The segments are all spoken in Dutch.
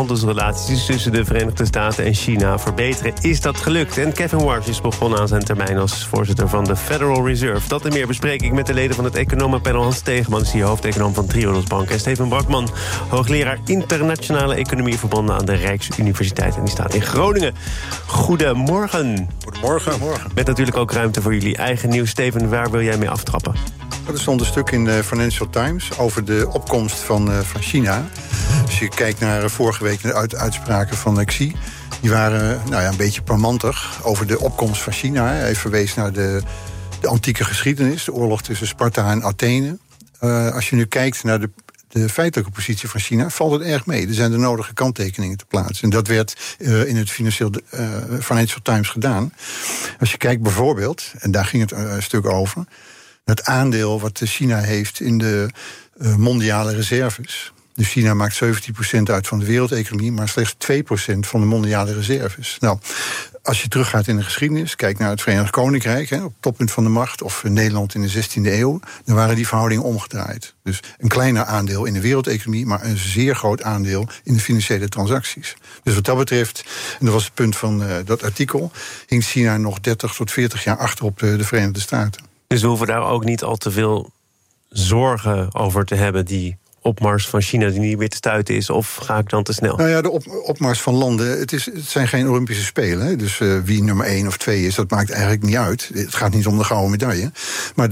handelsrelaties tussen de Verenigde Staten en China verbeteren. Is dat gelukt? En Kevin Warsh is begonnen aan zijn termijn als voorzitter van de Federal Reserve. Dat en meer bespreek ik met de leden van het economenpanel. Hans Stegeman is hier hoofdeconoom van Triodos Bank. En Steven Brakman, hoogleraar internationale economie verbonden aan de Rijksuniversiteit. En die staat in Groningen. Goedemorgen. Goedemorgen. Met natuurlijk ook ruimte voor jullie eigen nieuws. Steven, waar wil jij mee aftrappen? Er stond een stuk in de Financial Times over de opkomst van China. Als je kijkt naar vorige week de uitspraken van Xi, die waren een beetje parmantig over de opkomst van China. Hij verwees naar de antieke geschiedenis, de oorlog tussen Sparta en Athene. Als je nu kijkt naar de feitelijke positie van China, valt het erg mee. Er zijn de nodige kanttekeningen te plaatsen. En dat werd in het Financial Times gedaan. Als je kijkt bijvoorbeeld, en daar ging het een stuk over, het aandeel wat China heeft in de mondiale reserves. Dus China maakt 17% uit van de wereldeconomie, maar slechts 2% van de mondiale reserves. Nou, als je teruggaat in de geschiedenis, kijk naar het Verenigd Koninkrijk, op het toppunt van de macht, of Nederland in de 16e eeuw, dan waren die verhoudingen omgedraaid. Dus een kleiner aandeel in de wereldeconomie, maar een zeer groot aandeel in de financiële transacties. Dus wat dat betreft, en dat was het punt van dat artikel, hing China nog 30 tot 40 jaar achter op de Verenigde Staten. Dus we hoeven daar ook niet al te veel zorgen over te hebben, die opmars van China die niet meer te stuiten is, of ga ik dan te snel? Nou ja, de opmars van landen, het zijn geen Olympische Spelen. Hè? Dus wie nummer 1 of 2 is, dat maakt eigenlijk niet uit. Het gaat niet om de gouden medaille. Maar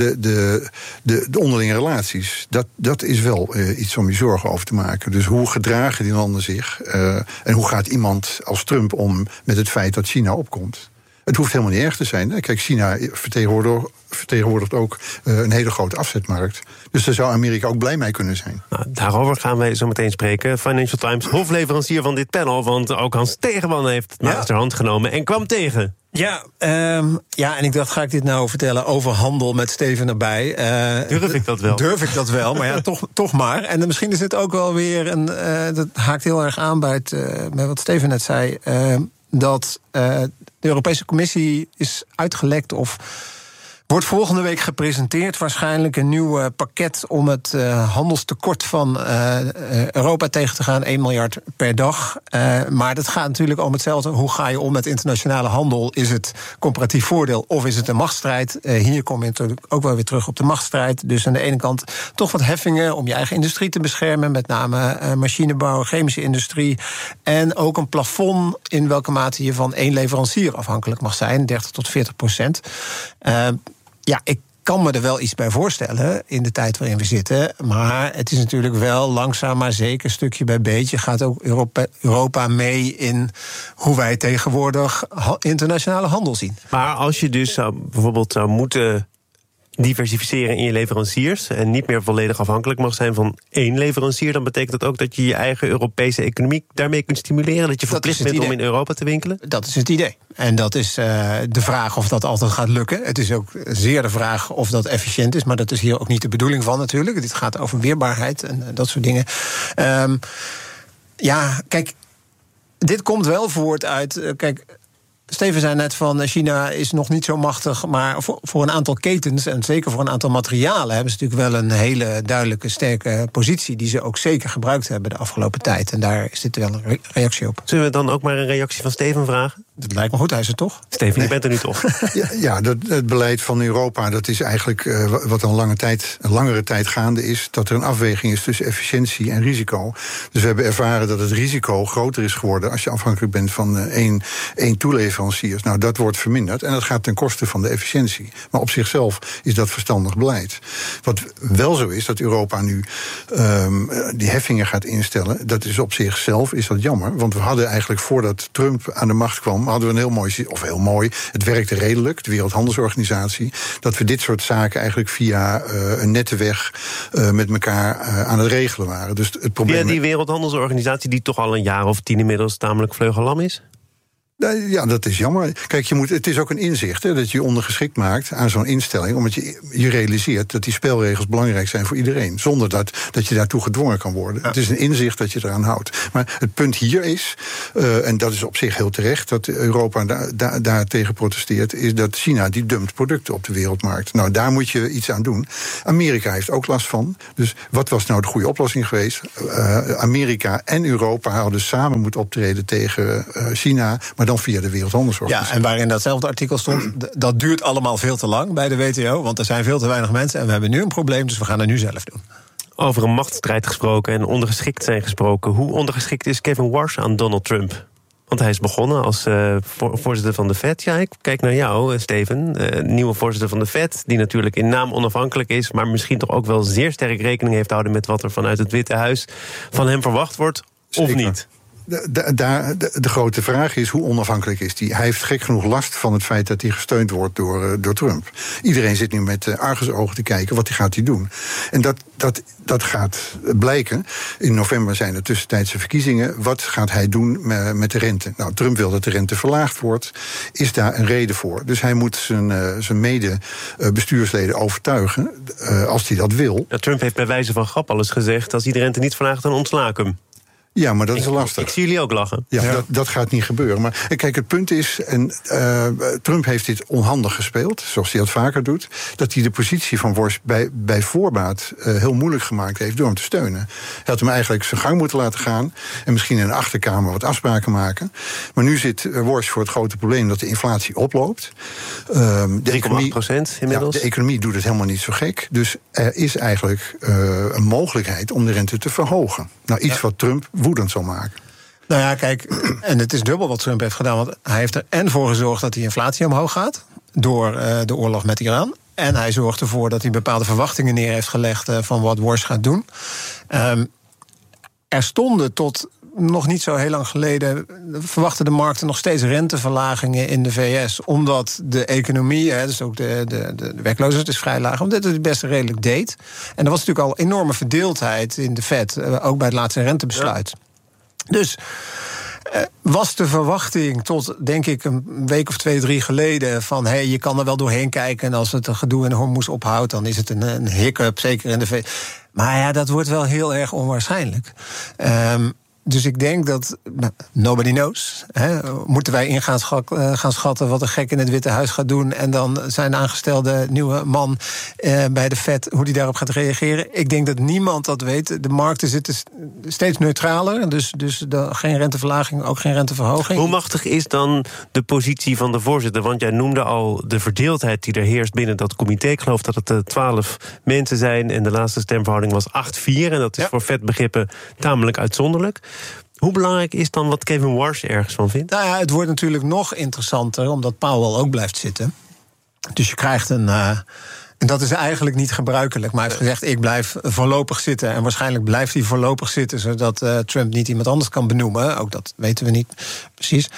de onderlinge relaties, dat is wel iets om je zorgen over te maken. Dus hoe gedragen die landen zich? En hoe gaat iemand als Trump om met het feit dat China opkomt? Het hoeft helemaal niet erg te zijn. Hè? Kijk, China vertegenwoordigt ook een hele grote afzetmarkt. Dus daar zou Amerika ook blij mee kunnen zijn. Nou, daarover gaan wij zo meteen spreken. Financial Times, hofleverancier van dit panel, want ook Hans Stegeman heeft het maag ter hand genomen en kwam tegen. Ja, en ik dacht, ga ik dit nou vertellen over handel met Steven erbij? Durf ik dat wel? Durf ik dat wel, maar ja, toch maar. En misschien is het ook wel weer, dat haakt heel erg aan bij wat Steven net zei, dat de Europese Commissie is uitgelekt of wordt volgende week gepresenteerd waarschijnlijk een nieuw pakket om het handelstekort van Europa tegen te gaan, 1 miljard per dag. Maar dat gaat natuurlijk om hetzelfde. Hoe ga je om met internationale handel? Is het comparatief voordeel of is het een machtsstrijd? Hier kom je natuurlijk ook wel weer terug op de machtsstrijd. Dus aan de ene kant toch wat heffingen om je eigen industrie te beschermen, met name machinebouw, chemische industrie. En ook een plafond in welke mate je van 1 leverancier afhankelijk mag zijn, 30 tot 40%. Ja, ik kan me er wel iets bij voorstellen in de tijd waarin we zitten. Maar het is natuurlijk wel langzaam maar zeker, stukje bij beetje, gaat ook Europa mee in hoe wij tegenwoordig internationale handel zien. Maar als je dus bijvoorbeeld zou moeten diversificeren in je leveranciers en niet meer volledig afhankelijk mag zijn van 1 leverancier, dan betekent dat ook dat je je eigen Europese economie daarmee kunt stimuleren, dat je verplicht bent om in Europa te winkelen? Dat is het idee. En dat is de vraag of dat altijd gaat lukken. Het is ook zeer de vraag of dat efficiënt is, maar dat is hier ook niet de bedoeling van natuurlijk. Dit gaat over weerbaarheid en dat soort dingen. Kijk, dit komt wel voort uit. Steven zei net van China is nog niet zo machtig, maar voor een aantal ketens en zeker voor een aantal materialen hebben ze natuurlijk wel een hele duidelijke, sterke positie die ze ook zeker gebruikt hebben de afgelopen tijd. En daar is dit wel een reactie op. Zullen we dan ook maar een reactie van Steven vragen? Dat lijkt me goed, hij is er toch? Steven, je bent er nu toch? Het beleid van Europa, dat is eigenlijk wat al een langere tijd gaande is, dat er een afweging is tussen efficiëntie en risico. Dus we hebben ervaren dat het risico groter is geworden als je afhankelijk bent van één toeleverancier. Nou, dat wordt verminderd en dat gaat ten koste van de efficiëntie. Maar op zichzelf is dat verstandig beleid. Wat wel zo is, dat Europa nu die heffingen gaat instellen, dat is op zichzelf is dat jammer. Want we hadden eigenlijk voordat Trump aan de macht kwam, hadden we heel mooi, het werkte redelijk, de Wereldhandelsorganisatie, dat we dit soort zaken eigenlijk via een nette weg met elkaar aan het regelen waren. Dus het probleem. Via die Wereldhandelsorganisatie die toch al een jaar of 10 inmiddels tamelijk vleugellam is? Ja, dat is jammer. Kijk, het is ook een inzicht dat je ondergeschikt maakt aan zo'n instelling, omdat je realiseert dat die spelregels belangrijk zijn voor iedereen, zonder dat je daartoe gedwongen kan worden. Ja. Het is een inzicht dat je eraan houdt. Maar het punt hier is, en dat is op zich heel terecht, dat Europa daar tegen protesteert, is dat China die dumpt producten op de wereldmarkt. Nou, daar moet je iets aan doen. Amerika heeft ook last van. Dus wat was nou de goede oplossing geweest? Amerika en Europa hadden samen moeten optreden tegen China, maar dan via de Wereldhandelsorganisatie. Ja, en waarin datzelfde artikel stond, dat duurt allemaal veel te lang bij de WTO, want er zijn veel te weinig mensen en we hebben nu een probleem, dus we gaan het nu zelf doen. Over een machtsstrijd gesproken en ondergeschikt zijn gesproken. Hoe ondergeschikt is Kevin Warsh aan Donald Trump? Want hij is begonnen als voorzitter van de Fed. Ja, ik kijk naar jou, Steven. Nieuwe voorzitter van de Fed, die natuurlijk in naam onafhankelijk is, maar misschien toch ook wel zeer sterk rekening heeft houden met wat er vanuit het Witte Huis van hem verwacht wordt, of niet? De grote vraag is, hoe onafhankelijk is hij? Hij heeft gek genoeg last van het feit dat hij gesteund wordt door Trump. Iedereen zit nu met argusogen te kijken, wat gaat hij doen? En dat gaat blijken. In november zijn er tussentijdse verkiezingen. Wat gaat hij doen met de rente? Nou, Trump wil dat de rente verlaagd wordt. Is daar een reden voor? Dus hij moet zijn mede-bestuursleden overtuigen, als hij dat wil. Ja, Trump heeft bij wijze van grap alles gezegd, als hij de rente niet verlaagt, dan ontsla ik hem. Ja, maar dat is lastig. Ik zie jullie ook lachen. Ja. Dat gaat niet gebeuren. Maar kijk, het punt is, Trump heeft dit onhandig gespeeld, zoals hij dat vaker doet, dat hij de positie van Warsh bij voorbaat heel moeilijk gemaakt heeft door hem te steunen. Hij had hem eigenlijk zijn gang moeten laten gaan en misschien in de achterkamer wat afspraken maken. Maar nu zit Warsh voor het grote probleem dat de inflatie oploopt. 3,8% inmiddels. Ja, de economie doet het helemaal niet zo gek. Dus er is eigenlijk een mogelijkheid om de rente te verhogen. Nou, iets wat Trump woedend zal maken. Nou ja, kijk, en het is dubbel wat Trump heeft gedaan, want hij heeft er en voor gezorgd dat die inflatie omhoog gaat door de oorlog met Iran. En hij zorgt ervoor dat hij bepaalde verwachtingen neer heeft gelegd van wat Warsh gaat doen. Er stonden tot nog niet zo heel lang geleden, verwachten de markten nog steeds renteverlagingen in de VS, omdat de economie, dus ook de werkloosheid is vrij laag, omdat het best redelijk deed. En er was natuurlijk al enorme verdeeldheid in de Fed, ook bij het laatste rentebesluit. Ja. Dus was de verwachting tot, denk ik, een week of 2, 3 geleden van je kan er wel doorheen kijken en als het een gedoe in de Hormuz ophoudt, dan is het een hiccup, zeker in de VS. Maar ja, dat wordt wel heel erg onwaarschijnlijk. Dus ik denk dat, nobody knows. Moeten wij in gaan schatten wat een gek in het Witte Huis gaat doen en dan zijn aangestelde nieuwe man bij de Fed, hoe die daarop gaat reageren. Ik denk dat niemand dat weet. De markten zitten steeds neutraler, dus geen renteverlaging, ook geen renteverhoging. Hoe machtig is dan de positie van de voorzitter? Want jij noemde al de verdeeldheid die er heerst binnen dat comité. Ik geloof dat het 12 mensen zijn en de laatste stemverhouding was 8-4. En dat is voor Fed-begrippen tamelijk uitzonderlijk. Hoe belangrijk is dan wat Kevin Warsh ergens van vindt? Nou ja, het wordt natuurlijk nog interessanter, omdat Powell ook blijft zitten. Dus je krijgt en dat is eigenlijk niet gebruikelijk. Maar hij heeft gezegd, ik blijf voorlopig zitten. En waarschijnlijk blijft hij voorlopig zitten, zodat Trump niet iemand anders kan benoemen. Ook dat weten we niet precies.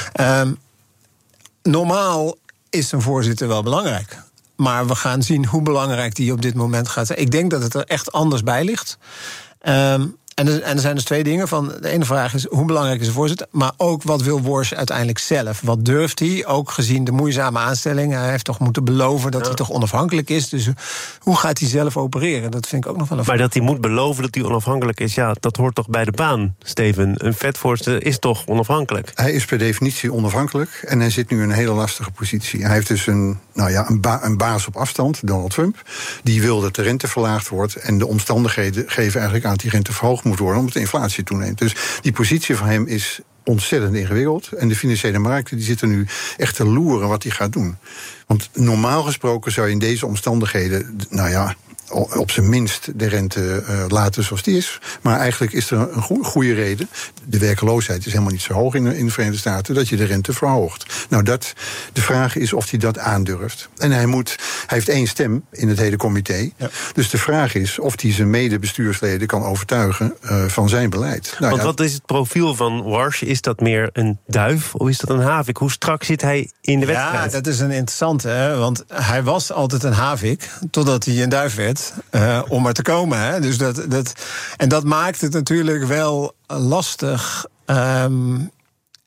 Normaal is een voorzitter wel belangrijk. Maar we gaan zien hoe belangrijk die op dit moment gaat zijn. Ik denk dat het er echt anders bij ligt. En er zijn dus 2 dingen. De ene vraag is, hoe belangrijk is de voorzitter? Maar ook, wat wil Warsh uiteindelijk zelf? Wat durft hij? Ook gezien de moeizame aanstelling. Hij heeft toch moeten beloven dat hij toch onafhankelijk is. Dus hoe gaat hij zelf opereren? Dat vind ik ook nog wel een vraag. Maar dat hij moet beloven dat hij onafhankelijk is, ja, dat hoort toch bij de baan, Steven? Een Fed-voorzitter is toch onafhankelijk? Hij is per definitie onafhankelijk en hij zit nu in een hele lastige positie. Hij heeft dus een baas op afstand, Donald Trump. Die wil dat de rente verlaagd wordt en de omstandigheden geven eigenlijk aan dat die rente verhoogd moet worden omdat de inflatie toeneemt. Dus die positie van hem is ontzettend ingewikkeld. En de financiële markten die zitten nu echt te loeren wat hij gaat doen. Want normaal gesproken zou je in deze omstandigheden, op zijn minst de rente laten zoals die is. Maar eigenlijk is er een goede reden. De werkeloosheid is helemaal niet zo hoog in de Verenigde Staten, dat je de rente verhoogt. Nou, de vraag is of hij dat aandurft. En hij heeft 1 stem in het hele comité. Ja. Dus de vraag is of hij zijn mede-bestuursleden kan overtuigen van zijn beleid. Want wat is het profiel van Warsh? Is dat meer een duif of is dat een havik? Hoe strak zit hij in de wedstrijd? Ja, dat is een interessante, hè? Want hij was altijd een havik, totdat hij een duif werd. Om er te komen. Hè? Dus dat maakt het natuurlijk wel lastig. En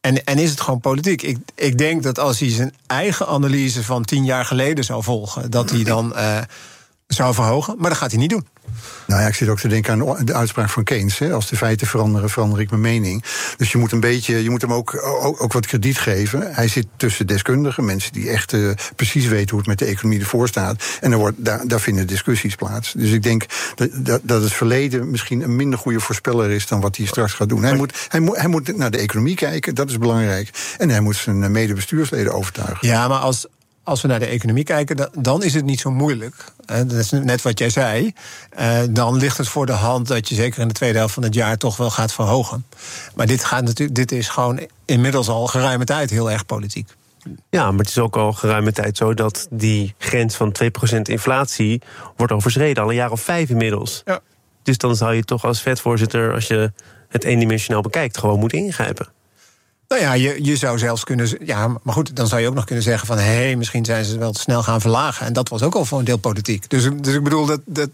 En is het gewoon politiek? Ik denk dat als hij zijn eigen analyse van 10 jaar geleden zou volgen, dat hij dan zou verhogen. Maar dat gaat hij niet doen. Nou ja, ik zit ook te denken aan de uitspraak van Keynes. Hè. Als de feiten veranderen, verander ik mijn mening. Dus je moet hem ook wat krediet geven. Hij zit tussen deskundigen, mensen die echt precies weten hoe het met de economie ervoor staat. En daar vinden discussies plaats. Dus ik denk dat het verleden misschien een minder goede voorspeller is dan wat hij straks gaat doen. Hij moet naar de economie kijken, dat is belangrijk. En hij moet zijn medebestuursleden overtuigen. Ja, maar als we naar de economie kijken, dan is het niet zo moeilijk. Dat is net wat jij zei. Dan ligt het voor de hand dat je zeker in de tweede helft van het jaar toch wel gaat verhogen. Maar dit is gewoon inmiddels al geruime tijd heel erg politiek. Ja, maar het is ook al geruime tijd zo dat die grens van 2% inflatie wordt overschreden. Al een jaar of 5 inmiddels. Ja. Dus dan zou je toch als Fed-voorzitter, als je het eendimensionaal bekijkt, gewoon moeten ingrijpen. Nou ja, je zou zelfs kunnen. Ja, maar goed, dan zou je ook nog kunnen zeggen van misschien zijn ze wel te snel gaan verlagen. En dat was ook al voor een deel politiek. Dus ik bedoel,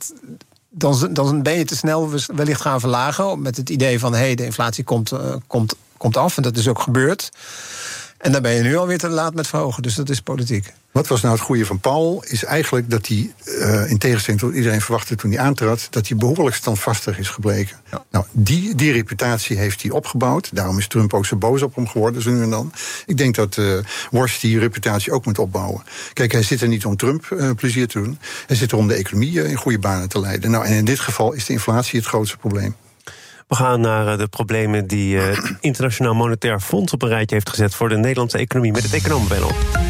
dan ben je te snel wellicht gaan verlagen met het idee van de inflatie komt af. En dat is ook gebeurd. En dan ben je nu alweer te laat met verhogen. Dus dat is politiek. Wat was nou het goede van Powell? Is eigenlijk dat hij, in tegenstelling tot iedereen verwachtte toen hij aantrad, dat hij behoorlijk standvastig is gebleken. Ja. Nou, die reputatie heeft hij opgebouwd. Daarom is Trump ook zo boos op hem geworden, zo nu en dan. Ik denk dat Walsh die reputatie ook moet opbouwen. Kijk, hij zit er niet om Trump plezier te doen. Hij zit er om de economie in goede banen te leiden. Nou, en in dit geval is de inflatie het grootste probleem. We gaan naar de problemen die het Internationaal Monetair Fonds op een rijtje heeft gezet voor de Nederlandse economie met het Economenpanel.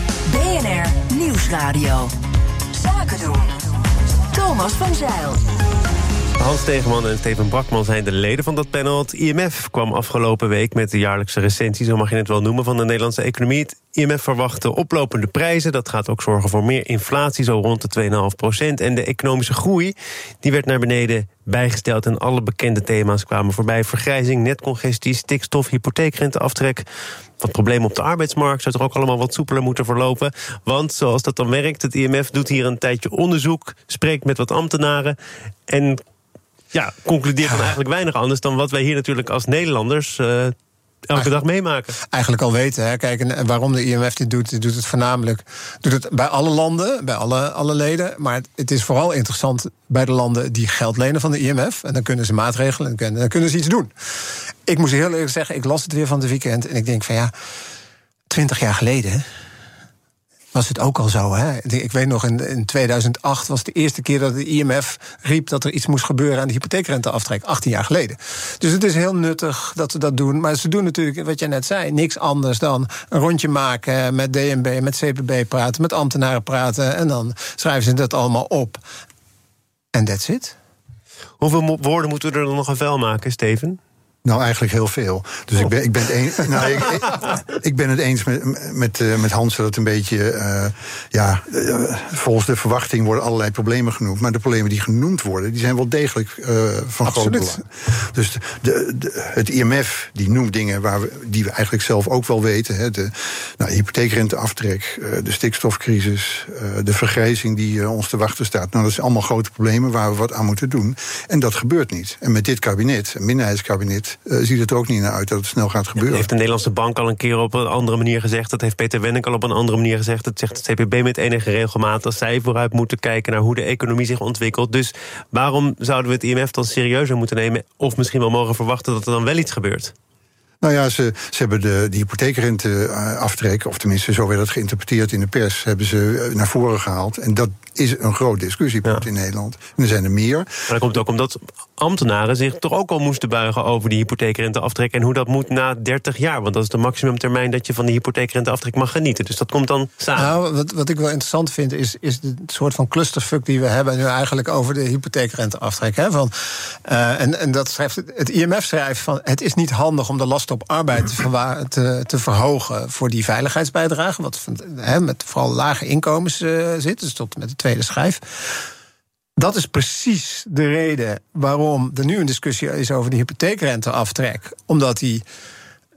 BNR Nieuwsradio. Zaken doen. Thomas van Zijl. Hans Stegeman en Steven Brakman zijn de leden van dat panel. Het IMF kwam afgelopen week met de jaarlijkse recensie, zo mag je het wel noemen, van de Nederlandse economie. Het IMF verwachtte oplopende prijzen. Dat gaat ook zorgen voor meer inflatie, zo rond de 2,5%. En de economische groei die werd naar beneden bijgesteld. En alle bekende thema's kwamen voorbij. Vergrijzing, netcongestie, stikstof, hypotheekrenteaftrek. Wat problemen op de arbeidsmarkt zou er ook allemaal wat soepeler moeten verlopen. Want zoals dat dan werkt, het IMF doet hier een tijdje onderzoek, spreekt met wat ambtenaren en concludeert dan eigenlijk weinig anders dan wat wij hier natuurlijk als Nederlanders elke dag meemaken. Eigenlijk al weten. Hè. Kijk, en waarom de IMF dit doet het voornamelijk doet het bij alle landen, bij alle leden. Maar het is vooral interessant bij de landen die geld lenen van de IMF. En dan kunnen ze maatregelen en dan kunnen ze iets doen. Ik moet heel eerlijk zeggen, ik las het weer van het weekend en ik denk van 20 jaar geleden was het ook al zo. Hè? Ik weet nog, in 2008 was de eerste keer dat de IMF riep dat er iets moest gebeuren aan de hypotheekrenteaftrek, 18 jaar geleden. Dus het is heel nuttig dat ze dat doen. Maar ze doen natuurlijk, wat jij net zei, niks anders dan een rondje maken met DNB, met CPB praten, met ambtenaren praten. En dan schrijven ze dat allemaal op. En that's it. Hoeveel woorden moeten we er dan nog aan vuil maken, Steven? Nou, eigenlijk heel veel. Dus ik ben het eens met Hans dat het een beetje volgens de verwachting worden allerlei problemen genoemd. Maar de problemen die genoemd worden, die zijn wel degelijk van groot belang. Dus het IMF die noemt dingen die we eigenlijk zelf ook wel weten. Hè, de hypotheekrenteaftrek, de stikstofcrisis, de vergrijzing die ons te wachten staat. Nou, dat zijn allemaal grote problemen waar we wat aan moeten doen. En dat gebeurt niet. En met dit kabinet, een minderheidskabinet, ziet het er ook niet naar uit dat het snel gaat gebeuren. Dat heeft de Nederlandse Bank al een keer op een andere manier gezegd. Dat heeft Peter Wennink al op een andere manier gezegd. Dat zegt het CPB met enige regelmaat. Dat zij vooruit moeten kijken naar hoe de economie zich ontwikkelt. Dus waarom zouden we het IMF dan serieuzer moeten nemen? Of misschien wel mogen verwachten dat er dan wel iets gebeurt? Nou ja, ze hebben de hypotheekrenteaftrek, of tenminste zo werd het geïnterpreteerd in de pers, hebben ze naar voren gehaald. En dat is een groot discussiepunt in Nederland. En er zijn er meer. Maar dat komt ook omdat ambtenaren zich toch ook al moesten buigen over die hypotheekrenteaftrek en hoe dat moet na 30 jaar. Want dat is de maximumtermijn dat je van die hypotheekrenteaftrek mag genieten. Dus dat komt dan samen. Nou, wat ik wel interessant vind is de soort van clusterfuck die we hebben nu eigenlijk over de hypotheekrenteaftrek. Hè? En dat schrijft het IMF schrijft van het is niet handig om de last op arbeid te verhogen voor die veiligheidsbijdrage, wat met vooral lage inkomens zit, dus tot met de tweede schijf. Dat is precies de reden waarom er nu een discussie is over de hypotheekrenteaftrek. Omdat die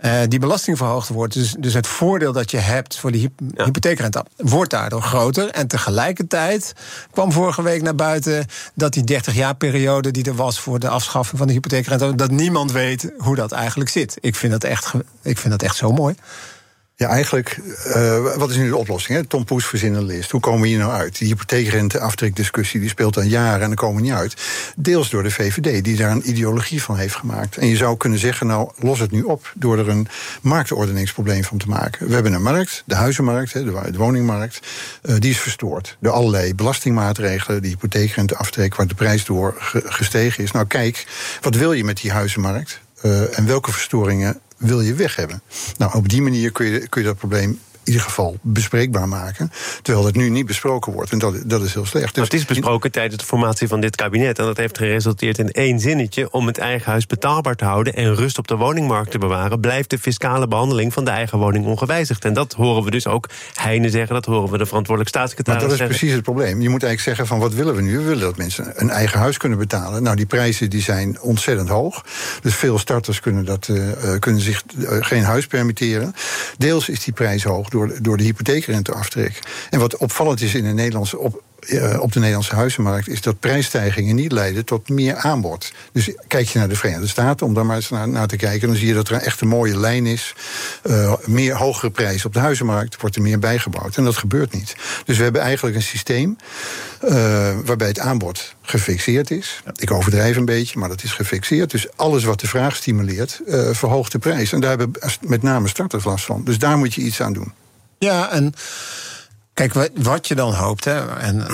die belasting verhoogd wordt. Dus het voordeel dat je hebt voor die hypotheekrente wordt daardoor groter. En tegelijkertijd kwam vorige week naar buiten dat die 30-jaar-periode die er was voor de afschaffing van de hypotheekrente, dat niemand weet hoe dat eigenlijk zit. Ik vind dat echt zo mooi. Ja, eigenlijk, wat is nu de oplossing? Hè? Tom Poes verzint een list. Hoe komen we hier nou uit? Die hypotheekrente-aftrekdiscussie die speelt al jaren en dan komen we niet uit. Deels door de VVD, die daar een ideologie van heeft gemaakt. En je zou kunnen zeggen, nou, los het nu op door er een marktordeningsprobleem van te maken. We hebben een markt, de huizenmarkt, de woningmarkt, die is verstoord door allerlei belastingmaatregelen, die hypotheekrenteaftrek waar de prijs door gestegen is. Nou kijk, wat wil je met die huizenmarkt? En welke verstoringen wil je weg hebben? Nou, op die manier kun je dat probleem in ieder geval bespreekbaar maken, terwijl het nu niet besproken wordt. En dat is heel slecht. Dus het is besproken tijdens de formatie van dit kabinet. En dat heeft geresulteerd in 1 zinnetje. Om het eigen huis betaalbaar te houden en rust op de woningmarkt te bewaren, blijft de fiscale behandeling van de eigen woning ongewijzigd. En dat horen we dus ook Heijnen zeggen, dat horen we de verantwoordelijk staatssecretaris zeggen. Maar dat is precies het probleem. Je moet eigenlijk zeggen van wat willen we nu? We willen dat mensen een eigen huis kunnen betalen. Nou, die prijzen die zijn ontzettend hoog. Dus veel starters kunnen zich geen huis permitteren. Deels is die prijs hoog door de hypotheekrenteaftrek. En wat opvallend is in de Nederlandse op de Nederlandse huizenmarkt is dat prijsstijgingen niet leiden tot meer aanbod. Dus kijk je naar de Verenigde Staten, om daar maar eens naar te kijken, dan zie je dat er echt een mooie lijn is. Meer hogere prijzen op de huizenmarkt, wordt er meer bijgebouwd. En dat gebeurt niet. Dus we hebben eigenlijk een systeem waarbij het aanbod gefixeerd is. Ik overdrijf een beetje, maar dat is gefixeerd. Dus alles wat de vraag stimuleert, verhoogt de prijs. En daar hebben met name starters last van. Dus daar moet je iets aan doen. Ja, en kijk, wat je dan hoopt. Hè,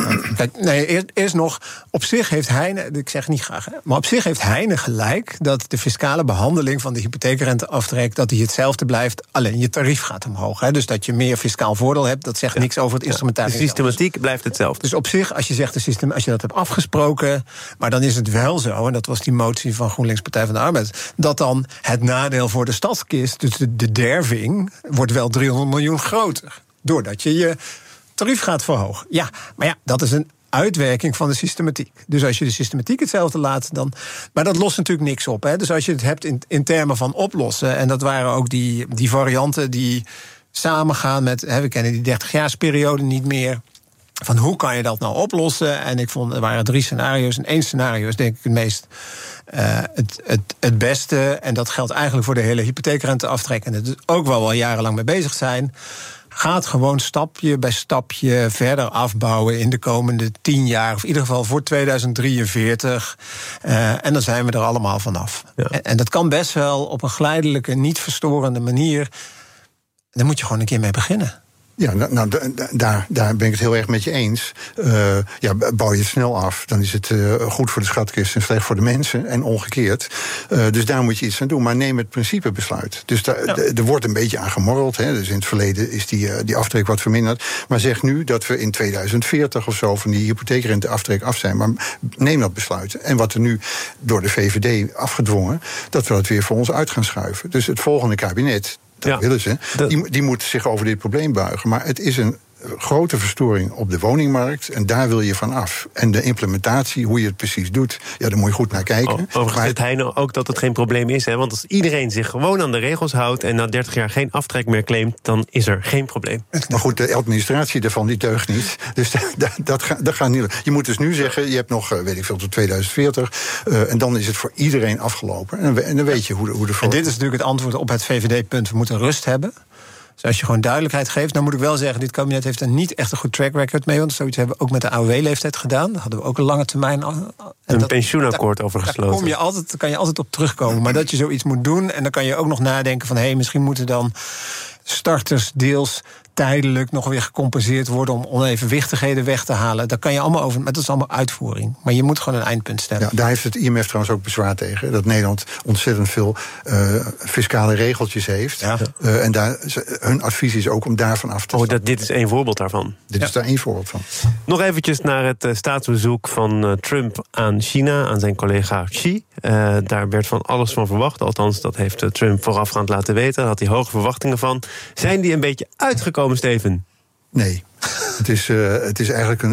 eerst nog, op zich heeft Heijnen, ik zeg het niet graag, hè, maar op zich heeft Heijnen gelijk dat de fiscale behandeling van de hypotheekrenteaftrek, dat die hetzelfde blijft, alleen je tarief gaat omhoog. Hè, dus dat je meer fiscaal voordeel hebt, dat zegt niks over het instrumentarium. De systematiek blijft hetzelfde. Dus op zich, als je zegt als je dat hebt afgesproken, maar dan is het wel zo, en dat was die motie van GroenLinks Partij van de Arbeid, dat dan het nadeel voor de stadskist, dus de derving, wordt wel 300 miljoen groter. Doordat je tarief gaat verhogen. Ja, maar ja, dat is een uitwerking van de systematiek. Dus als je de systematiek hetzelfde laat, dan. Maar dat lost natuurlijk niks op. Hè? Dus als je het hebt in termen van oplossen, en dat waren ook die varianten die samengaan met, we kennen die 30-jaarsperiode niet meer. Van hoe kan je dat nou oplossen? En ik vond, er waren 3 scenario's. En 1 scenario is denk ik het meest het beste. En dat geldt eigenlijk voor de hele hypotheekrenteaftrek. En dat is ook wel jarenlang mee bezig zijn. Gaat gewoon stapje bij stapje verder afbouwen in de komende 10 jaar. Of in ieder geval voor 2043. En dan zijn we er allemaal vanaf. Ja. En dat kan best wel op een geleidelijke, niet verstorende manier. Daar moet je gewoon een keer mee beginnen. Ja, nou, daar ben ik het heel erg met je eens. Bouw je het snel af, dan is het goed voor de schatkist en slecht voor de mensen. En omgekeerd. Dus daar moet je iets aan doen. Maar neem het principebesluit. Dus er wordt een beetje aan gemorreld. Hè. Dus in het verleden is die aftrek wat verminderd. Maar zeg nu dat we in 2040 of zo van die hypotheekrenteaftrek af zijn. Maar neem dat besluit. En wat er nu door de VVD afgedwongen, dat we het weer voor ons uit gaan schuiven. Dus het volgende kabinet, dat willen ze. Die moeten zich over dit probleem buigen. Maar het is een grote verstoring op de woningmarkt. En daar wil je van af. En de implementatie, hoe je het precies doet, daar moet je goed naar kijken. Overigens zegt Heijnen ook dat het geen probleem is. Hè? Want als iedereen zich gewoon aan de regels houdt en na 30 jaar geen aftrek meer claimt, dan is er geen probleem. Maar goed, de administratie daarvan die deugt niet. Dus dat gaat niet. Je moet dus nu zeggen, je hebt nog, tot 2040. En dan is het voor iedereen afgelopen. En dan weet je hoe de. En dit is natuurlijk het antwoord op het VVD-punt. We moeten rust hebben. Dus als je gewoon duidelijkheid geeft, dan moet ik wel zeggen, dit kabinet heeft er niet echt een goed track record mee. Want zoiets hebben we ook met de AOW-leeftijd gedaan. Daar hadden we ook een lange termijn. Een pensioenakkoord over gesloten. Daar kan je altijd op terugkomen. Maar dat je zoiets moet doen, en dan kan je ook nog nadenken van, misschien moeten dan starters deels tijdelijk nog weer gecompenseerd worden om onevenwichtigheden weg te halen. Daar kan je allemaal over, maar dat is allemaal uitvoering. Maar je moet gewoon een eindpunt stellen. Ja, daar heeft het IMF trouwens ook bezwaar tegen. Dat Nederland ontzettend veel fiscale regeltjes heeft. Ja. En hun advies is ook om daarvan af te stappen. Dit is één voorbeeld daarvan. Dit is daar één voorbeeld van. Nog eventjes naar het staatsbezoek van Trump aan China, aan zijn collega Xi. Daar werd van alles van verwacht. Althans, dat heeft Trump voorafgaand laten weten. Daar had hij hoge verwachtingen van. Zijn die een beetje uitgekomen, Steven? Nee. Het is eigenlijk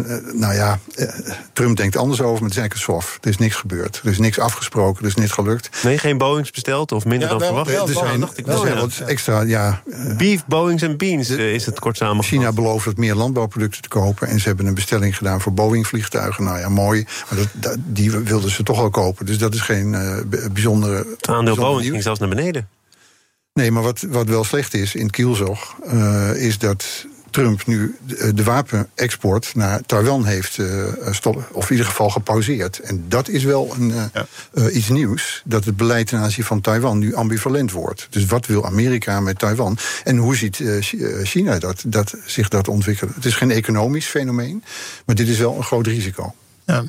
Trump denkt anders over, maar het is eigenlijk een soft. Er is niks gebeurd. Er is niks afgesproken, er is niet gelukt. Nee, geen Boeings besteld of minder dan verwacht? Er zijn wat extra, Beef, Boeings en beans is het kort samengevat. China belooft wat meer landbouwproducten te kopen. En ze hebben een bestelling gedaan voor Boeing-vliegtuigen. Nou ja, mooi. Maar die wilden ze toch al kopen. Dus dat is geen bijzondere. Het aandeel Boeing ging zelfs naar beneden. Nee, maar wat wel slecht is in het kielzog, is dat Trump nu de wapenexport naar Taiwan heeft of in ieder geval gepauzeerd. En dat is wel iets nieuws, dat het beleid ten aanzien van Taiwan nu ambivalent wordt. Dus wat wil Amerika met Taiwan? En hoe ziet China zich dat ontwikkelen? Het is geen economisch fenomeen, maar dit is wel een groot risico. Ja,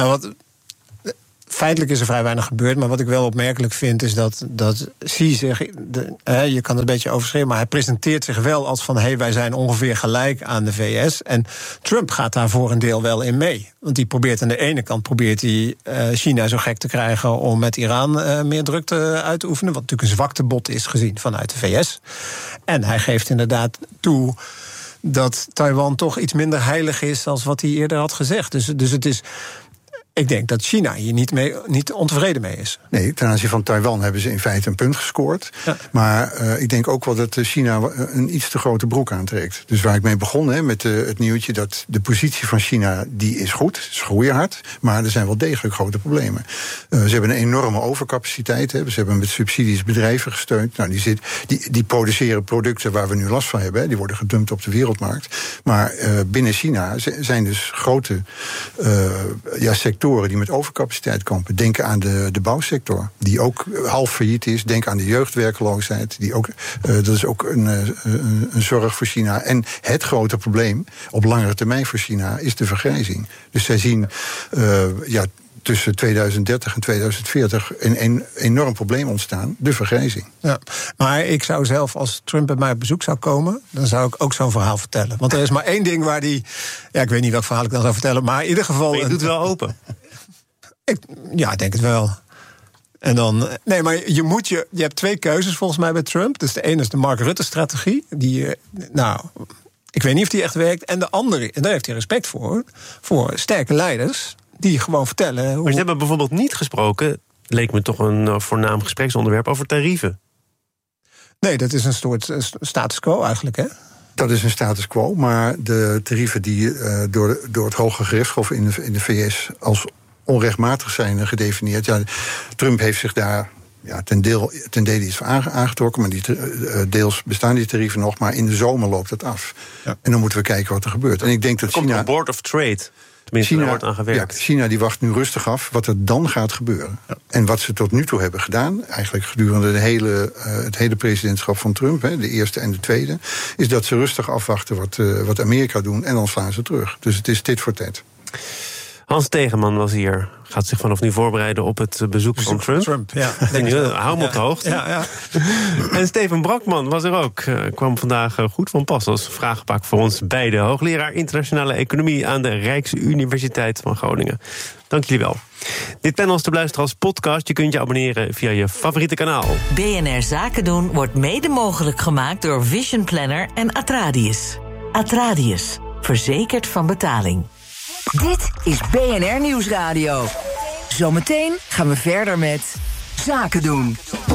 feitelijk is er vrij weinig gebeurd, maar wat ik wel opmerkelijk vind is dat Xi zich, je kan het een beetje overschreeuwen, maar hij presenteert zich wel als van wij zijn ongeveer gelijk aan de VS. En Trump gaat daar voor een deel wel in mee. Want die probeert aan de ene kant China zo gek te krijgen om met Iran meer druk uit te oefenen, wat natuurlijk een zwaktebod is gezien vanuit de VS. En hij geeft inderdaad toe dat Taiwan toch iets minder heilig is dan wat hij eerder had gezegd. Dus het is. Ik denk dat China hier niet ontevreden mee is. Nee, ten aanzien van Taiwan hebben ze in feite een punt gescoord. Ja. Maar ik denk ook wel dat China een iets te grote broek aantrekt. Dus waar ik mee begon met het nieuwtje, dat de positie van China, die is goed, is groeihard, maar er zijn wel degelijk grote problemen. Ze hebben een enorme overcapaciteit. Ze hebben met subsidies bedrijven gesteund. Nou, die produceren producten waar we nu last van hebben. Die worden gedumpt op de wereldmarkt. Maar binnen China zijn dus grote sectoren die met overcapaciteit kampen. Denk aan de bouwsector, die ook half failliet is. Denk aan de jeugdwerkeloosheid. Dat is ook een zorg voor China. En het grote probleem op langere termijn voor China is de vergrijzing. Dus zij zien tussen 2030 en 2040 een enorm probleem ontstaan, de vergrijzing. Ja, maar ik zou zelf, als Trump bij mij op bezoek zou komen, dan zou ik ook zo'n verhaal vertellen. Want er is maar één ding waar die, ik weet niet welk verhaal ik dan zou vertellen, maar in ieder geval. Maar je doet wel open. Ik denk het wel. En dan, maar je hebt twee keuzes volgens mij bij Trump. Dus de ene is de Mark Rutte-strategie. Ik weet niet of die echt werkt. En de andere, en daar heeft hij respect voor sterke leiders die gewoon vertellen. Maar ze hebben bijvoorbeeld niet gesproken, leek me toch een voornaam gespreksonderwerp, over tarieven. Nee, dat is een soort status quo eigenlijk, hè? Dat is een status quo, maar de tarieven die door het Hoge Gerechtshof in de VS als onrechtmatig zijn gedefinieerd. Ja, Trump heeft zich daar ten dele iets aangetrokken, maar deels bestaan die tarieven nog, maar in de zomer loopt het af. Ja. En dan moeten we kijken wat er gebeurt. En ik denk dat China. Een Board of Trade. Tenminste, daar wordt aan gewerkt. Ja, China die wacht nu rustig af wat er dan gaat gebeuren. Ja. En wat ze tot nu toe hebben gedaan, eigenlijk gedurende het hele presidentschap van Trump, de eerste en de tweede, is dat ze rustig afwachten wat Amerika doen en dan slaan ze terug. Dus het is tit voor tat. Hans Stegeman was hier. Gaat zich vanaf nu voorbereiden op het bezoek van Trump. Hou hem op de hoogte. Ja. En Steven Brakman was er ook. Kwam vandaag goed van pas als vraagpak voor ons beiden. Hoogleraar internationale economie aan de Rijksuniversiteit van Groningen. Dank jullie wel. Dit panel is te beluisteren als podcast. Je kunt je abonneren via je favoriete kanaal. BNR Zaken doen wordt mede mogelijk gemaakt door Vision Planner en Atradius. Atradius, verzekerd van betaling. Dit is BNR Nieuwsradio. Zometeen gaan we verder met Zaken doen.